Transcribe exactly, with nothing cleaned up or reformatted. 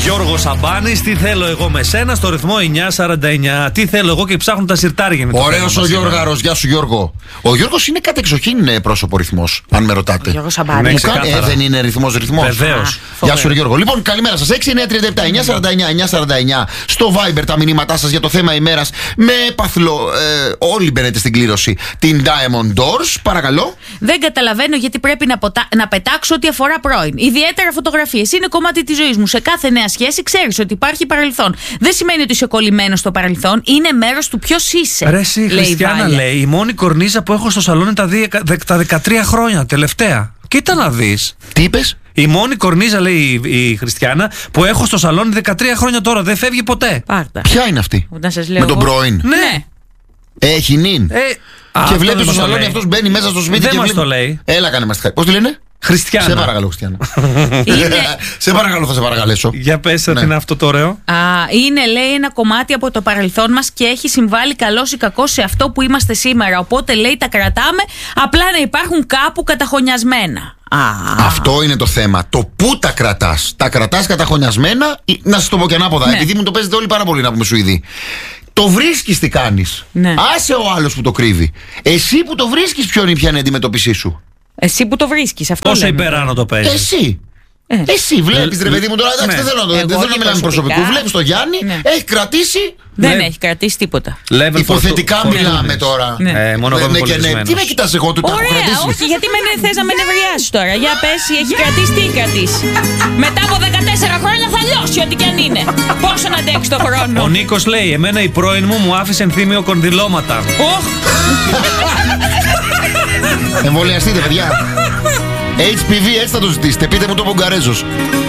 Γιώργο Σαμπάνης, τι θέλω εγώ με σένα, στο ρυθμό εννιά σαράντα εννιά. Τι θέλω εγώ και ψάχνουν τα σιρτάρια. Ωραίος ο Γιώργαρος, γεια σου Γιώργο. Ο Γιώργος είναι κατεξοχήν πρόσωπο ρυθμός, αν με ρωτάτε. Γιώργο Σαμπάνης. Ε, δεν είναι ρυθμός ρυθμός. Βεβαίως. Γεια σου Γιώργο. Λοιπόν, καλημέρα σας. έξι εννιά τριάντα επτά εννιά σαράντα εννιά εννιά σαράντα εννιά στο Viber τα μηνύματά σας για το θέμα ημέρας. Με παθλό, ε, όλοι μπαίνετε στην κλήρωση. Την Diamond Doors, παρακαλώ. Δεν καταλαβαίνω γιατί πρέπει να, ποτα... να πετάξω ό,τι αφορά πρώην. Ιδιαίτερα φωτογραφίες. Είναι κομμάτι της ζωής μου. Σε κάθε νέα σχέση ξέρεις ότι υπάρχει παρελθόν. Δεν σημαίνει ότι είσαι κολλημένος στο παρελθόν. Είναι μέρος του ποιος είσαι. Ρε εσύ, Χριστιανά λέει, η μόνη κορνίζα που έχω στο σαλόνι τα, δι... τα δεκατρία χρόνια τελευταία. Κοίτα να δεις. Τι είπες? Η μόνη κορνίζα, λέει η, η Χριστιανά, που έχω στο σαλόνι δεκατρία χρόνια τώρα. Δεν φεύγει ποτέ. Πάρτα. Ποια είναι αυτή? Να σας λέω με τον πρώην. Ναι. Έχει νυν. Ε, και α, βλέπει στο σαλόνι αυτός μπαίνει μέσα στο σπίτι. Δεν και μας βλέπει... το λέει. Έλα, κάνε μας τη χάρη. Πώς τη λένε? Χριστιανά. Σε παρακαλώ, Χριστιανά. Είναι... σε παρακαλώ, θα σε παρακαλέσω. Για πες, ναι. τι είναι αυτό το ωραίο. Α, είναι, λέει, ένα κομμάτι από το παρελθόν μας και έχει συμβάλει καλώς ή κακώς σε αυτό που είμαστε σήμερα. Οπότε, λέει, τα κρατάμε, απλά να υπάρχουν κάπου καταχωνιασμένα. Α. Αυτό είναι το θέμα. Το πού τα κρατάς. Τα κρατάς καταχωνιασμένα ή, να σας το πω και ανάποδα, ναι. επειδή μου το παίζετε όλοι πάρα πολύ να πούμε Σουηδοί. Το βρίσκεις τι κάνεις. Ναι. Άσε ο άλλος που το κρύβει. Εσύ που το βρίσκεις, ποιο είναι ποια είναι η αντιμετώπιση σου. Εσύ που το βρίσκεις, αυτό Πόσο λέμε. υπεράνω το παίζεις. Εσύ. Ε. Εσύ βλέπεις, ρε παιδί μου, τώρα εντάξει, ναι. δεν θέλω να, το, Εγώ δεν θέλω να μιλάμε προσωπικού. Βλέπεις τον Γιάννη, ναι. έχει κρατήσει. Δεν Ναι. έχει κρατήσει τίποτα. Level Υποθετικά φορτού- μιλάμε φορτούνης. τώρα. Ναι. Ε, μόνο εγώ Ναι, είμαι και ναι. πολιτισμένος. Τι με κοιτάς εγώ, του τα έχω Ωραία, κρατήσει. όχι, γιατί με ναι, θες να με νευριάσεις τώρα. Για πες, έχει κρατήσει, τι έχει κρατήσει. Μετά από δεκατέσσερα χρόνια θα λιώσει ό,τι κι αν είναι. Πόσο να αντέξει το χρόνο. Ο Νίκος λέει: εμένα η πρώην μου μου άφησε ενθύμιο κονδυλώματα. Οχ. Εμβολιαστείτε, παιδιά. έιτς πι βι, έτσι θα το ζητήσετε. Πείτε μου το Μπογκαρέζος.